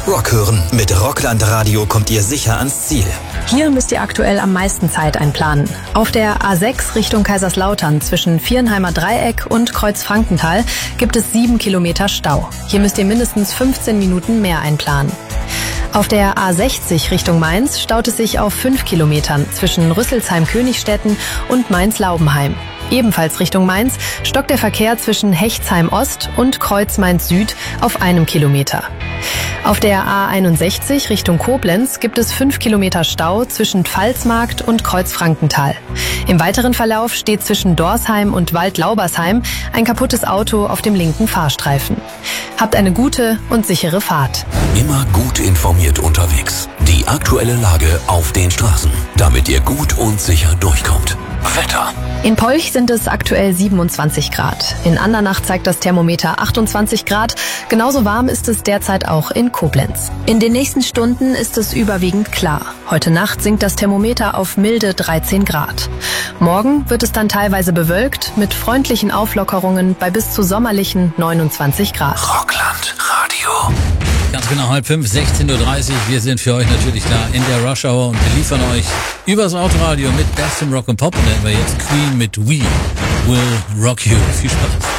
Rock hören. Mit Rockland Radio kommt ihr sicher ans Ziel. Hier müsst ihr aktuell am meisten Zeit einplanen. Auf der A6 Richtung Kaiserslautern zwischen Vierenheimer Dreieck und Kreuzfrankenthal gibt es 7 Kilometer Stau. Hier müsst ihr mindestens 15 Minuten mehr einplanen. Auf der A60 Richtung Mainz staut es sich auf 5 Kilometern zwischen Rüsselsheim-Königstetten und Mainz-Laubenheim. Ebenfalls Richtung Mainz stockt der Verkehr zwischen Hechtsheim Ost und Kreuz Mainz Süd auf 1 Kilometer. Auf der A61 Richtung Koblenz gibt es 5 Kilometer Stau zwischen Pfalzmarkt und Kreuzfrankenthal. Im weiteren Verlauf steht zwischen Dorsheim und Waldlaubersheim ein kaputtes Auto auf dem linken Fahrstreifen. Habt eine gute und sichere Fahrt. Immer gut informiert unterwegs. Die aktuelle Lage auf den Straßen, damit ihr gut und sicher durchkommt. Wetter. In Polch sind es aktuell 27 Grad. In Andernach zeigt das Thermometer 28 Grad. Genauso warm ist es derzeit auch in Koblenz. In den nächsten Stunden ist es überwiegend klar. Heute Nacht sinkt das Thermometer auf milde 13 Grad. Morgen wird es dann teilweise bewölkt mit freundlichen Auflockerungen bei bis zu sommerlichen 29 Grad. Rockland Radio. Ganz genau 4:30, 16:30 Uhr. Wir sind für euch natürlich da in der Rush Hour und wir liefern euch übers Autoradio mit bestem Rock und Pop. Und dann haben wir jetzt Queen mit We Will Rock You. Viel Spaß.